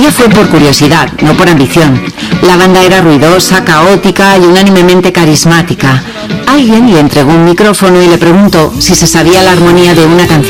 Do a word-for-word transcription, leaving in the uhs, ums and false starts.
Ella fue por curiosidad, no por ambición. La banda era ruidosa, caótica y unánimemente carismática. Alguien le entregó un micrófono y le preguntó si se sabía la armonía de una canción